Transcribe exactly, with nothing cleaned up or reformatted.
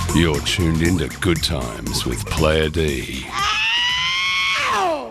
You're tuned into Good Times with Player D. Ow!